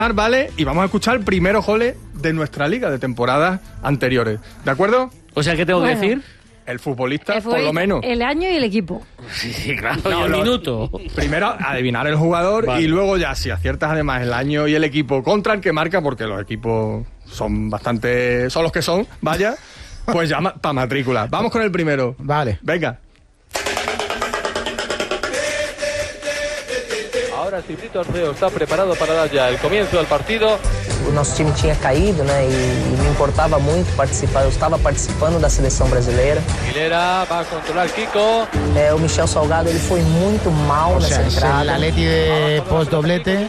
¿vale? Y vamos a escuchar primeros goles de nuestra liga de temporadas anteriores. ¿De acuerdo? O sea, ¿qué tengo que decir? El futbolista, por lo menos. El año y el equipo. Sí, claro, y el minuto. Primero, adivinar el jugador, vale. Y luego ya, si aciertas además el año y el equipo contra el que marca, porque los equipos son los que son, vaya, pues ya para matrícula. Vamos con el primero. Vale. Venga. Ahora el Cibrito Arceo está preparado para dar ya el comienzo del partido. O nosso time tinha caído, né? E me importava muito participar. Eu estava participando da seleção brasileira. Aguilera va a controlar Kiko. O Michel Salgado ele foi muito mal nessa entrada. El Atleti de post-doblete.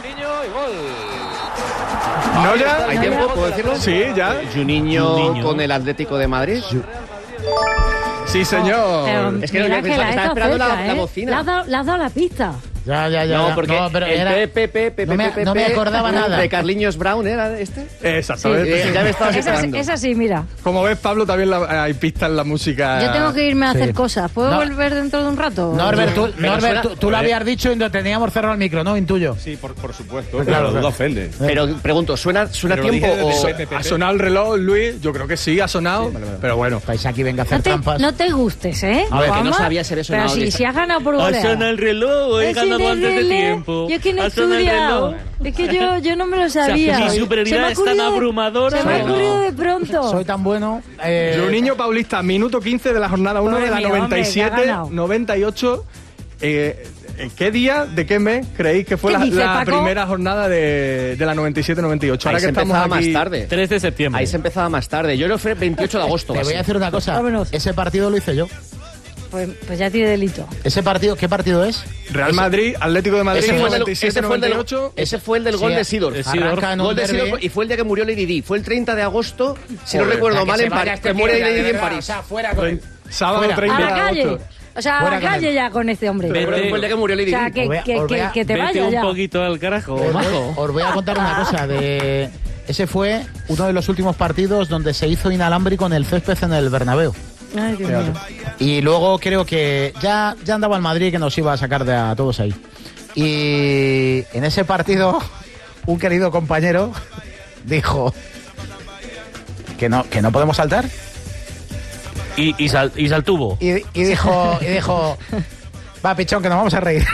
¿No ya? ¿Hay tiempo? ¿Puedo decirlo? Sí, ya. Juninho con el Atlético de Madrid. Sí, señor. Es que estaba esperando la bocina. Le has dado la pista. Ya. No, porque pero no me acordaba nada. De Carliños Brown, ¿era este? Exactamente. Sí, ya me estaba esperando. Es así, mira. Como ves, Pablo, también hay pistas en la música. Yo tengo que irme a hacer cosas. ¿Puedo volver dentro de un rato? Norbert, tú lo habías dicho y no teníamos cerrado el micro, ¿no? Intuyo. Sí, por supuesto. Claro, no ofende. Pero pregunto, ¿suena tiempo o...? ¿Ha sonado el reloj, Luis? Yo creo que sí, ha sonado. Sí, vale. Pero bueno. Vais aquí, venga a hacer trampas. No te gustes, ¿eh? A ver, que no sabía si había sonado. Pero si has ganado por goleada. Ha sonado el reloj, he ganado antes de tiempo. Yo es que no he estudiado. Es que yo no me lo sabía. Mi superioridad es tan abrumadora. Se me ha ocurrido de pronto. Soy tan bueno. Juninho Paulista, minuto 15 de la jornada 1 de la 97-98. ¿Qué día, de qué mes creéis que fue la primera jornada de la 97-98? Ahí se empezaba más tarde. 3 de septiembre. Ahí se empezaba más tarde. Yo lo fue 28 de agosto. Te voy a decir una cosa. Vámonos. Ese partido lo hice yo. Pues ya tiene delito. ¿Ese partido qué partido es? Real Madrid, Atlético de Madrid, 97-98. Ese fue el del gol de Sidorf. Gol de Sidorf, y fue el día que murió Lady Di. Fue el 30 de agosto, si no recuerdo mal, en París. Que muere Lady Di en París. O sea, fuera con él. Sábado 30 de agosto. O sea, a la calle ya con este hombre. Fue el día que murió Lady Di. O sea, que te vaya un ya. poquito al carajo, majo. Os voy a contar una cosa. Ese fue uno de los últimos partidos donde se hizo inalámbrico en el césped en el Bernabéu. Ay, Dios mío. Y luego creo que ya andaba el Madrid que nos iba a sacar a todos ahí. Y en ese partido un querido compañero dijo que no podemos saltar. Y saltuvo. Y dijo, va, pichón, que nos vamos a reír.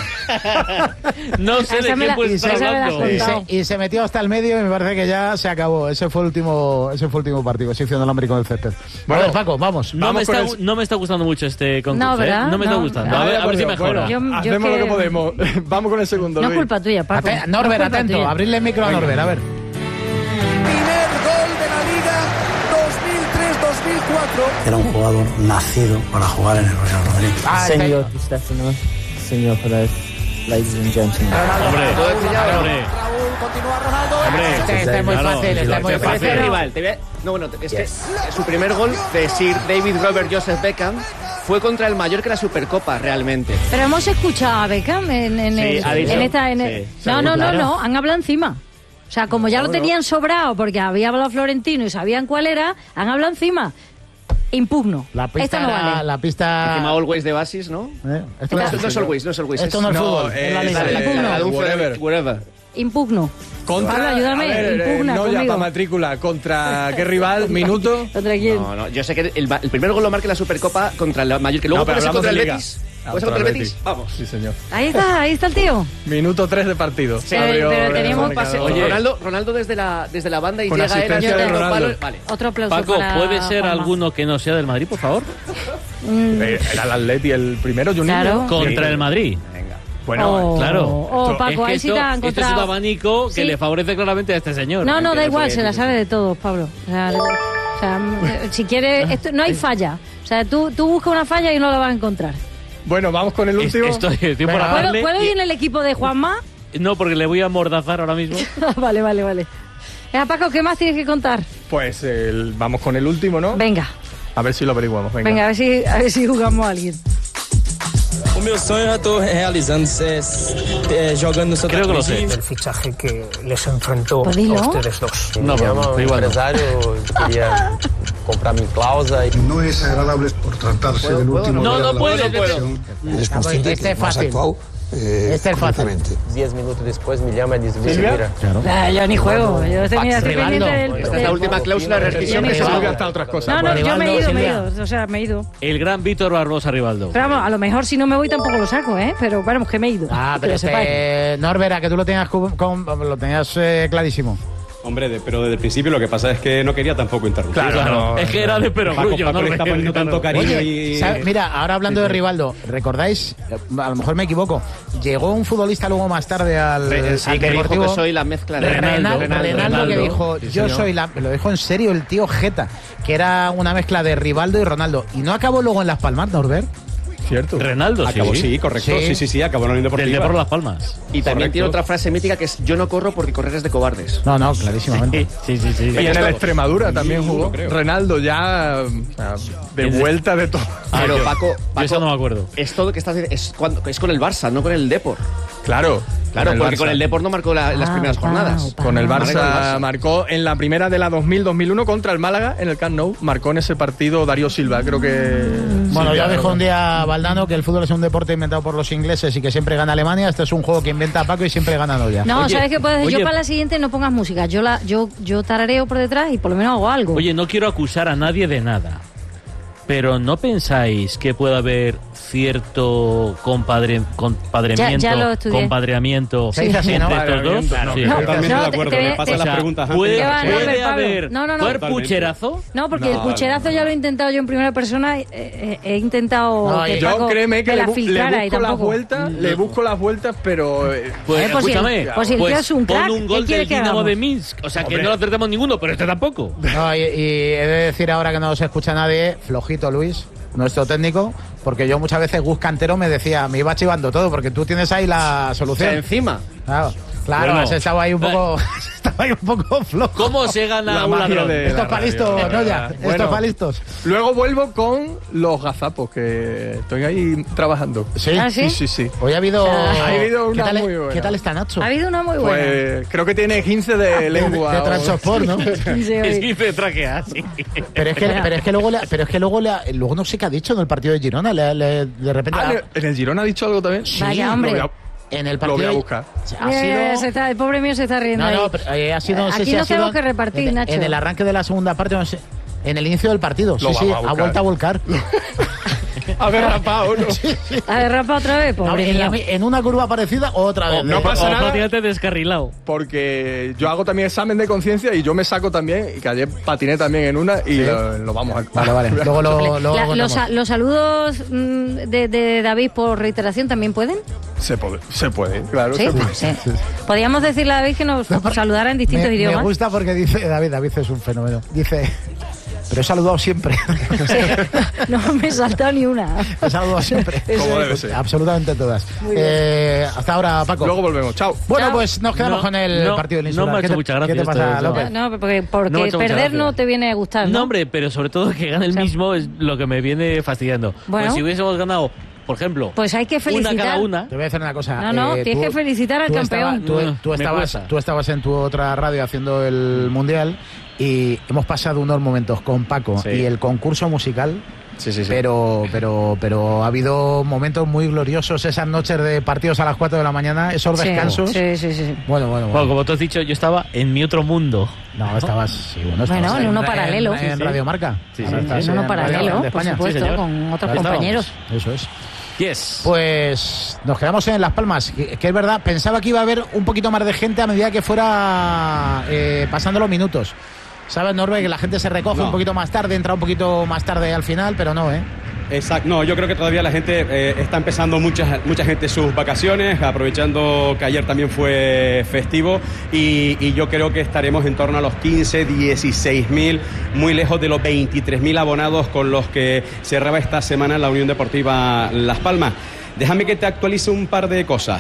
No sé de qué pues está hablando. Y se metió hasta el medio y me parece que ya se acabó. Ese fue el último partido. Se hizo inalámbrico en el césped. Bueno, a ver, Paco, vamos. No me está gustando mucho este concurso. No, ¿verdad? No me está gustando. A ver si mejora. Hacemos lo que podemos. Vamos con el segundo. No es culpa tuya, Paco. Norbert, atento. Abrirle el micro a Norbert, a ver. Primer gol de la Liga 2003-2004. Era un jugador nacido para jugar en el Real Madrid. Señor Di Stefano, señor Perez, ladies and gentlemen. Hombre. Raúl, continúa Ronaldo. Este es muy fácil, Es rival. Es que su primer gol de Sir David Robert Joseph Beckham fue contra el Mallorca en la Supercopa, realmente. Pero hemos escuchado a Beckham en esta... No, han hablado encima. O sea, como ya lo tenían sobrado porque había hablado Florentino y sabían cuál era, han hablado encima. Impugno. La pista esto no vale. La pista... Encima Always de Basis, ¿no? Esto no es Always. Esto no es fútbol. Es la liga. Whatever. Impugno. Pablo, ayúdame. Impugna no, conmigo. ya para matrícula. ¿Contra qué rival? ¿Minuto? ¿Contra quién? No, yo sé que el primer gol lo marca en la Supercopa contra el Mallorca. Luego puede ser contra el Betis. ¿Puede ser contra el Betis? Vamos. Sí, señor. Ahí está el tío. Minuto 3 de partido. Sí, pero teníamos pase. Ronaldo desde la banda y con llega él asistencia de Ronaldo. Vale. Otro aplauso Paco, para ¿puede ser Juanma. alguno que no sea del Madrid, por favor? Era el Atleti el primero, Juninho. Claro. Contra el Madrid. Bueno, claro. Paco, ahí sí te han esto es un abanico que le favorece claramente a este señor. No, da igual, se la sabe de todos, Pablo. O sea, si quieres, esto, no hay falla. O sea, tú buscas una falla y no la vas a encontrar. Bueno, vamos con el último. Estoy por darle. ¿Puedo ir en el equipo de Juanma? No, porque le voy a mordazar ahora mismo. Vale. Venga, Paco, ¿qué más tienes que contar? Pues vamos con el último, ¿no? Venga. A ver si lo averiguamos. Venga, a ver si jugamos a alguien. O meu sonho eu estou realizando jogando no Santa Creo que lo sé. El fichaje que les enfrentó Pues a dilo. ustedes dos. No, pero igual. queria comprar mi cláusula. No es agradable por tratarse del último No, día no de la puedo. competición. Eres consciente Este que es más fácil. actual Este es fácil. 10 minutos después me llama y dice, mira. Claro. Yo ni juego. Yo estoy pendiente del... Esta es la última cláusula de rescisión que se Eso va hasta otras cosas. No, yo me he ido. Silvia. O sea, me he ido. El gran Víctor Barbosa Rivaldo. Pero vamos, a lo mejor si no me voy tampoco lo saco, ¿eh? Pero bueno, que me he ido. Pero lo sepáis. Norbert, que tú lo tenías clarísimo. Hombre, pero desde el principio lo que pasa es que no quería tampoco interrumpir. Claro. Es que era de perogrullo. Paco ¿no? le está poniendo tanto cariño. Oye, y... mira, ahora hablando de Rivaldo, ¿recordáis? A lo mejor me equivoco. Llegó un futbolista luego más tarde al que dijo Deportivo. que soy la mezcla de Renaldo, que dijo, Sí, yo señor. soy la... Lo dijo en serio el tío Jeta, que era una mezcla de Rivaldo y Ronaldo. Y no acabó luego en Las Palmas, Norbert. Cierto. Renaldo, Acabó, sí, correcto. Sí, acabó en la Unión Del Deportiva. Depor Las Palmas. Y también Correcto. tiene otra frase mítica que es: yo no corro porque correr es de cobardes. No, clarísimamente. Sí. Y en el Extremadura también jugó. creo. Renaldo ya o sea, de vuelta de todo. Pero Paco, Yo eso no me acuerdo. es todo lo que estás diciendo, es con el Barça, no con el Depor. Claro. Claro, porque Barça. con el Depor no marcó las primeras jornadas. Con el Marcó el Barça Barça. marcó en la primera de la 2000-2001 contra el Málaga en el Camp Nou. Marcó en ese partido Darío Silva, creo que... Bueno, Silva, ya dijo ¿no? un día Valdano que el fútbol es un deporte inventado por los ingleses y que siempre gana Alemania. Este es un juego que inventa Paco y siempre gana Noya. No, Oye, ¿sabes qué puedes hacer? Yo oye. para la siguiente no pongas música. Yo tarareo por detrás y por lo menos hago algo. Oye, no quiero acusar a nadie de nada, pero ¿no pensáis que puede haber cierto Ya lo estudié. compadreamiento Se dice así, ¿no? entre estos dos? Claro, Sí. no, Totalmente no, de acuerdo. te- Me pasa te- las O sea, preguntas antes. ¿Puede, ¿Qué va? No, puede pero, Pablo, haber no. ¿puede haber Totalmente. pucherazo? No, porque el pucherazo ya lo he intentado yo en primera persona. He intentado No, que Yo Paco créeme que me le, la le filtrara y busco las tampoco. vueltas, le busco las vueltas, pero... Pues pues si el- escúchame, pues si el tío es un crack, pon un ¿qué gol quiere del que Dinamo hagamos? de Minsk. O sea, que no lo acertamos ninguno, pero este tampoco. No, y he de decir ahora que no se escucha nadie, flojito Luis, nuestro técnico, porque yo muchas veces Gus Cantero me decía, me iba chivando todo, porque tú tienes ahí la O solución. sea, encima. Claro, Bueno, has estado ahí un poco, estaba ahí un poco flojo. ¿Cómo se gana La un magia ladrón? de- Esto es para listo, radio, no ya, verdad. esto Bueno. es para listos. Luego vuelvo con los gazapos, que estoy ahí trabajando. Sí, ¿Ah, sí? Sí. Hoy ha habido, Ha habido una ¿qué tal, muy buena. ¿qué tal está Nacho? Ha habido una muy buena. Pues creo que tiene 15 de lengua. De transport, ¿no? Sí, Es oye. que hice traquea, sí. Pero es que luego luego no sé qué ha dicho en el partido de Girona, de repente ¿En el Girona ha dicho algo también? Vaya, hombre. Lo voy a- en el Lo partido voy a de- buscar. ha Mira, sido el pobre mío se está riendo No, ahí. no, pero ha sido, no sé Aquí si ha nos sido tenemos que repartir, Nacho. en el arranque de la segunda parte, no sé, en el inicio del partido. Lo Sí, vamos a ha buscar. vuelto a volcar. A ver, rapado, ¿no? A ver, rapa otra vez, No, pobre mío. en una curva parecida, otra vez. no pasa O nada. prácticamente descarrilado. Porque yo hago también examen de conciencia y yo me saco también, y que ayer patiné también en una y lo vamos a... Vale. Luego lo La- contamos. los saludos de David por reiteración también pueden. Se puede, claro. ¿Sí? Se puede. Sí. Podríamos decirle a David que nos saludara en distintos me idiomas. gusta porque dice David es un fenómeno. Dice, pero he saludado siempre. No me he saltado ni una. He saludado siempre. Como debe ser. Absolutamente todas. Hasta ahora, Paco. Luego volvemos. Chao. Bueno, Chao. pues nos quedamos No, con el no, partido del no Insular. me ha ¿Qué hecho te- mucha gracia ¿Qué te pasa, esto, López? No, porque No me ha hecho mucha perder gracia. no te viene a gustar, ¿no? No, hombre, pero sobre todo que gane el mismo es lo que me viene fastidiando. Bueno. Pues si hubiésemos ganado, por ejemplo, Pues hay que una felicitar. cada una. Te voy a decir una cosa. No, tienes que felicitar al campeón. Tú Me cuesta. estabas en tu otra radio haciendo el Mundial y hemos pasado unos momentos con Paco Sí. y el concurso musical. Sí. Pero ha habido momentos muy gloriosos, esas noches de partidos a las 4 de la mañana, esos Sí, descansos. Sí. Bueno. Bueno, como tú has dicho, yo estaba en mi otro mundo. No, estabas, sí, estabas Bueno, en uno paralelo. En Sí. Radio Marca. Sí, Ahora sí, estás En uno Radio paralelo, de por España. supuesto, Sí, señor. con otros Ahí compañeros. Eso es. Yes. Pues nos quedamos en Las Palmas, que es verdad, pensaba que iba a haber un poquito más de gente a medida que fuera pasando los minutos. ¿Sabes, Norbe? Que la gente se recoge un poquito más tarde, entra un poquito más tarde al final, pero no, ¿eh? Exacto, no, yo creo que todavía la gente está empezando mucha gente sus vacaciones, aprovechando que ayer también fue festivo y yo creo que estaremos en torno a los 15, 16.000, muy lejos de los 23.000 abonados con los que cerraba esta semana la Unión Deportiva Las Palmas. Déjame que te actualice un par de cosas.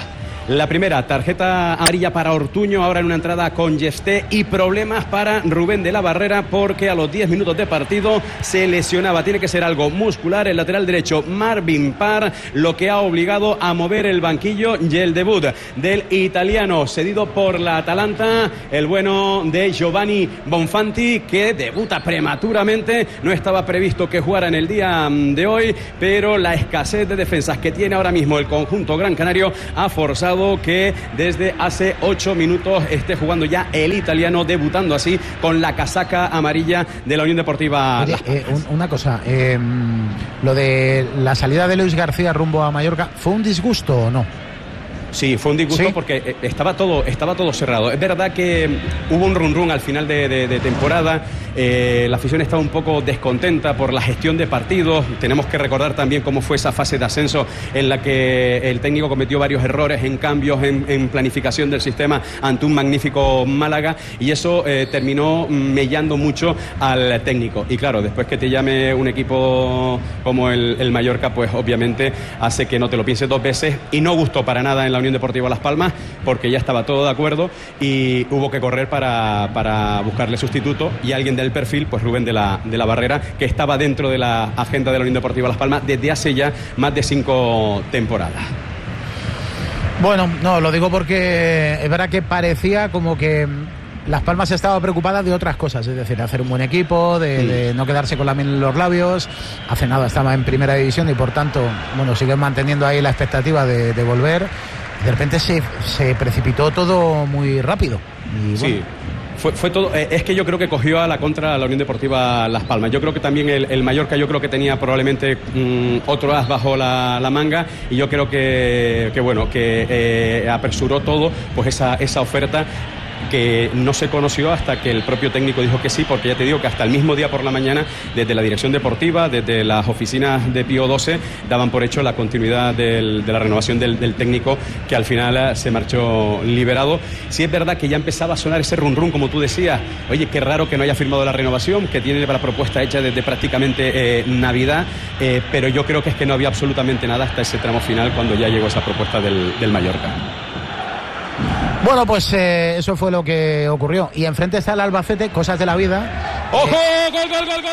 La primera, tarjeta amarilla para Ortuño, ahora en una entrada con Yesté, y problemas para Rubén de la Barrera porque a los 10 minutos de partido se lesionaba. Tiene que ser algo muscular. El lateral derecho Marvin Parr, lo que ha obligado a mover el banquillo, y el debut del italiano cedido por la Atalanta, el bueno de Giovanni Bonfanti, que debuta prematuramente. No estaba previsto que jugara en el día de hoy, pero la escasez de defensas que tiene ahora mismo el conjunto gran canario ha forzado que desde hace 8 minutos esté jugando ya el italiano, debutando así con la casaca amarilla de la Unión Deportiva. Oye, una cosa, lo de la salida de Luis García rumbo a Mallorca, ¿fue un disgusto o no? Sí, fue un disgusto, ¿sí? Porque estaba todo cerrado. Es verdad que hubo un run al final de temporada. La afición estaba un poco descontenta por la gestión de partidos. Tenemos que recordar también cómo fue esa fase de ascenso en la que el técnico cometió varios errores en cambios, en planificación del sistema ante un magnífico Málaga, y eso terminó mellando mucho al técnico. Y claro, después que te llame un equipo como el Mallorca, pues obviamente hace que no te lo pienses dos veces, y no gustó para nada en la Unión Deportiva Las Palmas, porque ya estaba todo de acuerdo y hubo que correr para buscarle sustituto, y alguien del perfil, pues Rubén de la Barrera, que estaba dentro de la agenda de la Unión Deportiva Las Palmas desde hace ya más de 5 temporadas. Bueno, no, lo digo porque es verdad que parecía como que Las Palmas estaba preocupada de otras cosas, es decir, hacer un buen equipo, de no quedarse con la miel en los labios. Hace nada estaba en primera división y por tanto, bueno, siguen manteniendo ahí la expectativa de volver. De repente se precipitó todo muy rápido. Y, bueno, sí. Fue todo, es que yo creo que cogió a la contra a la Unión Deportiva Las Palmas. Yo creo que también el Mallorca, yo creo que tenía probablemente otro as bajo la manga, y yo creo que apresuró todo, pues esa oferta que no se conoció hasta que el propio técnico dijo que sí, porque ya te digo que hasta el mismo día por la mañana, desde la dirección deportiva, desde las oficinas de Pío XII, daban por hecho la continuidad de la renovación del técnico, que al final se marchó liberado. Sí es verdad que ya empezaba a sonar ese run, como tú decías. Oye, qué raro que no haya firmado la renovación, que tiene la propuesta hecha desde prácticamente Navidad, pero yo creo que es que no había absolutamente nada hasta ese tramo final, cuando ya llegó esa propuesta del Mallorca. Bueno, pues eso fue lo que ocurrió. Y enfrente está el Albacete, cosas de la vida. ¡Ojo! ¡Gol!